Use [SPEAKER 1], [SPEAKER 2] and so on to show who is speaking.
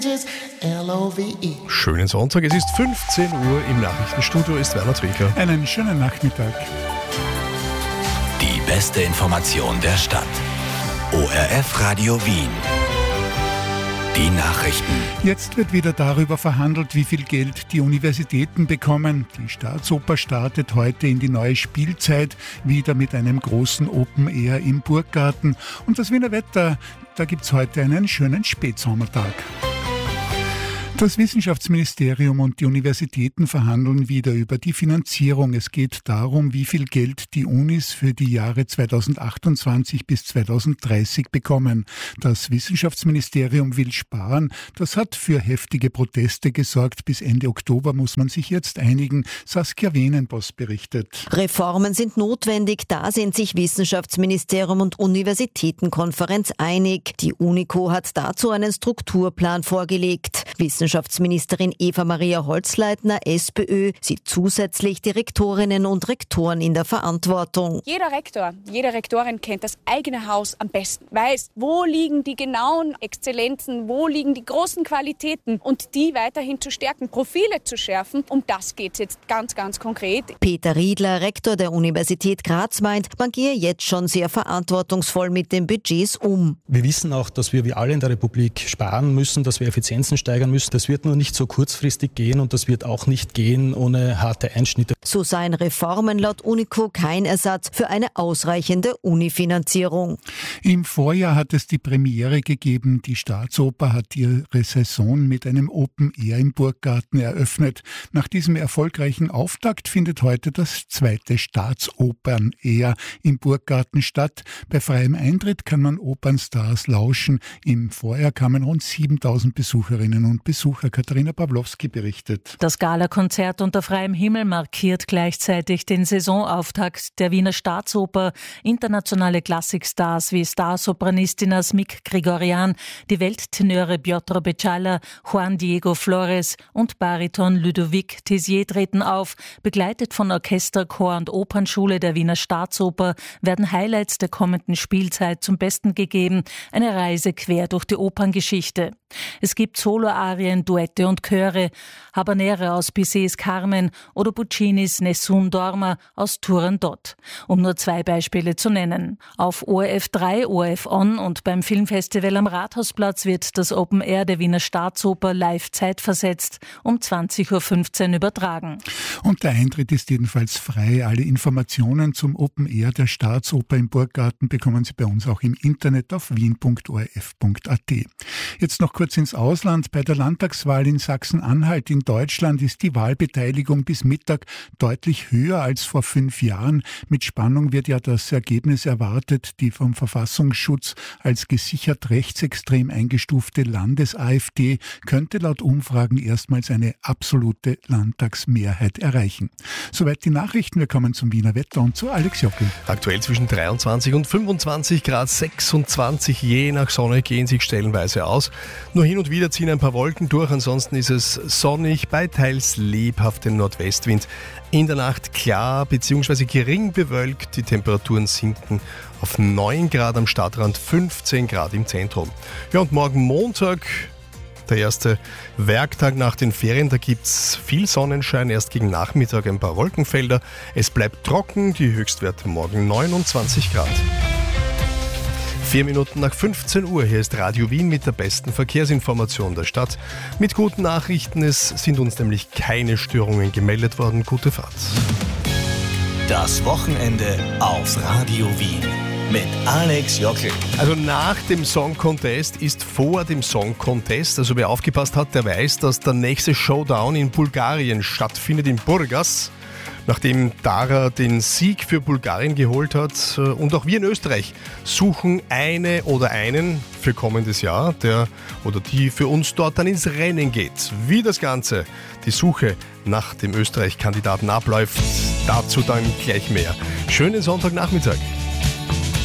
[SPEAKER 1] L-O-V-E.
[SPEAKER 2] Schönen Sonntag, es ist 15 Uhr, im Nachrichtenstudio ist Werner Zwinker.
[SPEAKER 3] Einen schönen Nachmittag.
[SPEAKER 4] Die beste Information der Stadt. ORF Radio Wien. Die Nachrichten.
[SPEAKER 3] Jetzt wird wieder darüber verhandelt, wie viel Geld die Universitäten bekommen. Die Staatsoper startet heute in die neue Spielzeit wieder mit einem großen Open Air im Burggarten. Und das Wiener Wetter, da gibt es heute einen schönen Spätsommertag. Das Wissenschaftsministerium und die Universitäten verhandeln wieder über die Finanzierung. Es geht darum, wie viel Geld die Unis für die Jahre 2028 bis 2030 bekommen. Das Wissenschaftsministerium will sparen. Das hat für heftige Proteste gesorgt. Bis Ende Oktober muss man sich jetzt einigen. Saskia Wenenboss berichtet.
[SPEAKER 5] Reformen sind notwendig. Da sind sich Wissenschaftsministerium und Universitätenkonferenz einig. Die UNICO hat dazu einen Strukturplan vorgelegt. Wissenschaftsministerin Eva-Maria Holzleitner, SPÖ, sieht zusätzlich die Rektorinnen und Rektoren in der Verantwortung.
[SPEAKER 6] Jeder Rektor, jede Rektorin kennt das eigene Haus am besten, weiß, wo liegen die genauen Exzellenzen, wo liegen die großen Qualitäten und die weiterhin zu stärken, Profile zu schärfen. Um das geht es jetzt ganz, ganz konkret.
[SPEAKER 5] Peter Riedler, Rektor der Universität Graz, meint, man gehe jetzt schon sehr verantwortungsvoll mit den Budgets um.
[SPEAKER 7] Wir wissen auch, dass wir wie alle in der Republik sparen müssen, dass wir Effizienzen steigern müssen. Das wird nur nicht so kurzfristig gehen und das wird auch nicht gehen ohne harte Einschnitte.
[SPEAKER 5] So seien Reformen laut UNICO kein Ersatz für eine ausreichende Unifinanzierung.
[SPEAKER 3] Im Vorjahr hat es die Premiere gegeben. Die Staatsoper hat ihre Saison mit einem Open Air im Burggarten eröffnet. Nach diesem erfolgreichen Auftakt findet heute das zweite Staatsopern Air im Burggarten statt. Bei freiem Eintritt kann man Opernstars lauschen. Im Vorjahr kamen rund 7000 Besucherinnen und Besucher. Katharina Pawlowski berichtet.
[SPEAKER 8] Das Galakonzert unter freiem Himmel markiert gleichzeitig den Saisonauftakt der Wiener Staatsoper. Internationale Klassikstars wie Starsopranistin Smik Grigorian, die Welttenöre Piotr Beczala, Juan Diego Flores und Bariton Ludovic Tessier treten auf. Begleitet von Orchester, Chor und Opernschule der Wiener Staatsoper werden Highlights der kommenden Spielzeit zum Besten gegeben. Eine Reise quer durch die Operngeschichte. Es gibt Soloarien, Duette und Chöre, Habanera aus Bizets Carmen oder Puccinis Nessun Dorma aus Turandot, um nur zwei Beispiele zu nennen. Auf ORF 3, ORF On und beim Filmfestival am Rathausplatz wird das Open Air der Wiener Staatsoper live zeitversetzt um 20.15 Uhr übertragen.
[SPEAKER 3] Und der Eintritt ist jedenfalls frei. Alle Informationen zum Open Air der Staatsoper im Burggarten bekommen Sie bei uns auch im Internet auf wien.orf.at. Jetzt noch kurz ins Ausland. Bei der Landtagswahl in Sachsen-Anhalt in Deutschland ist die Wahlbeteiligung bis Mittag deutlich höher als vor 5 Jahren. Mit Spannung wird ja das Ergebnis erwartet. Die vom Verfassungsschutz als gesichert rechtsextrem eingestufte Landes-AfD könnte laut Umfragen erstmals eine absolute Landtagsmehrheit erreichen. Soweit die Nachrichten. Wir kommen zum Wiener Wetter und zu Alex Jockel.
[SPEAKER 2] Aktuell zwischen 23 und 25 Grad, 26 je nach Sonne gehen sich stellenweise aus. Nur hin und wieder ziehen ein paar Wolken durch, ansonsten ist es sonnig bei teils lebhaftem Nordwestwind. In der Nacht klar bzw. gering bewölkt, die Temperaturen sinken auf 9 Grad am Stadtrand, 15 Grad im Zentrum. Ja, und morgen Montag, der erste Werktag nach den Ferien, da gibt es viel Sonnenschein, erst gegen Nachmittag ein paar Wolkenfelder. Es bleibt trocken, die Höchstwerte morgen 29 Grad. 4 Minuten nach 15 Uhr, hier ist Radio Wien mit der besten Verkehrsinformation der Stadt. Mit guten Nachrichten, es sind uns nämlich keine Störungen gemeldet worden. Gute Fahrt.
[SPEAKER 4] Das Wochenende auf Radio Wien mit Alex Jockel.
[SPEAKER 2] Also nach dem Song Contest ist vor dem Song Contest. Also wer aufgepasst hat, der weiß, dass der nächste Showdown in Bulgarien stattfindet, in Burgas. Nachdem Dara den Sieg für Bulgarien geholt hat und auch wir in Österreich suchen eine oder einen für kommendes Jahr, der oder die für uns dort dann ins Rennen geht. Wie das Ganze, die Suche nach dem Österreich-Kandidaten abläuft, dazu dann gleich mehr. Schönen Sonntagnachmittag.